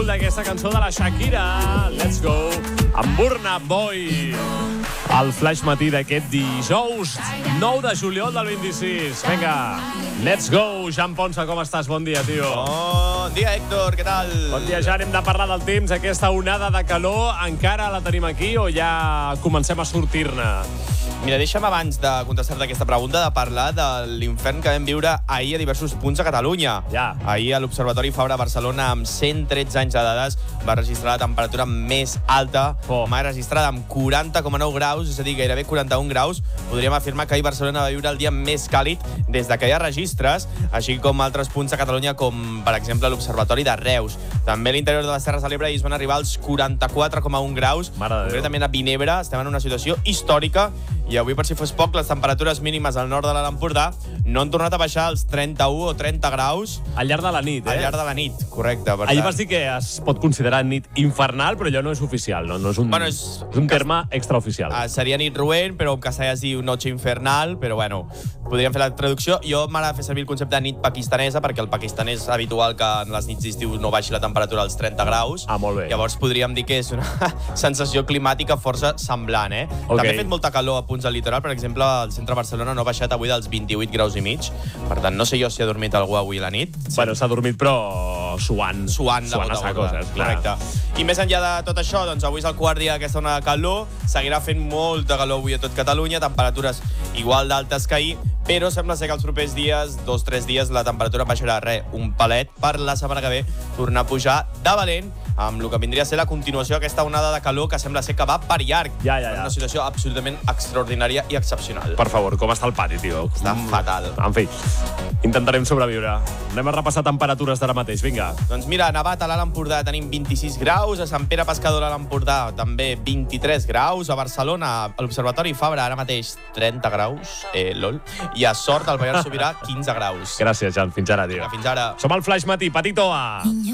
d'aquesta cançó de la Shakira, Let's Go, amb Burna Boy. El flash matí d'aquest dijous 9 de juliol del 26. Vinga, let's go. Jan Ponsa, com estàs? Bon dia, tio. Bon dia, Héctor, què tal? Bon dia, Jan. Hem de parlar del temps. Aquesta onada de calor encara la tenim aquí o ja comencem a sortir-ne? Mira, deixa'm abans de contestar-te aquesta pregunta de parlar de l'infern que vam viure ahir a diversos punts a Catalunya. Ja. Ahir a l'Observatori Fabra Barcelona, amb 113 anys de dades, va registrar la temperatura més alta, mai registrada, amb 40,9 graus, és a dir, gairebé 41 graus. Podríem afirmar que ahir Barcelona va viure el dia més càlid des de que hi ha registres, així com altres punts a Catalunya, com per exemple l'Observatori de Reus. També a l'interior de les Terres de l'Ebre hi es van arribar als 44,1 graus. Concretament a Vinebre estem en una situació històrica i avui, per si fos poc, les temperatures mínimes al nord de l'Alt Empordà no han tornat a baixar als 31 o 30 graus. Al llarg de la nit, Al llarg de la nit, correcte. Ahir vas dir que es pot considerar nit infernal, però allò no és oficial, no? No és un terme extraoficial. Seria nit roent, però en castellà es diu noche infernal, però bueno, podríem fer la traducció. Jo m'agrada fer servir el concepte de nit pakistanesa, perquè el pakistanès és habitual que en les nits d'estiu no baixi la temperatura als 30 graus. Ah, molt bé. Llavors podríem dir que és una sensació climàtica força semblant, eh? Okay. També ha fet molta calor a punts del litoral, per exemple, al centre de Barcelona no ha baixat avui dels 28 graus i mig. Per tant, no sé jo si ha dormit algú avui a la nit. Bueno, s'ha dormit, però suant la a saco, correcte. I més enllà de tot això, doncs avui és el quart dia d'aquesta onada de calor, seguirà fent molta calor avui a tot Catalunya, temperatures igual d'altes que ahir, però sembla ser que els propers dies, 2-3 dies, la temperatura baixarà un palet per la setmana que ve tornar a pujar de valent, amb el que vindria a ser la continuació d'aquesta onada de calor que sembla ser que va per llarg. Ja. Una situació absolutament extraordinària i excepcional. Per favor, com està el pati, tio? Està fatal. En fi, intentarem sobreviure. Anem a repassar temperatures d'ara mateix, vinga. Doncs mira, a Navat, a l'Alt Empordà, tenim 26 graus, a Sant Pere Pescador, a l'Alt Empordà, també 23 graus, a Barcelona, a l'Observatori Fabra, ara mateix 30 graus, lol, i a Sort, al Pallars Sobirà, 15 graus. Gràcies, Jan. Fins ara, tio. Fins ara. Som al Flash Matí, Patito A.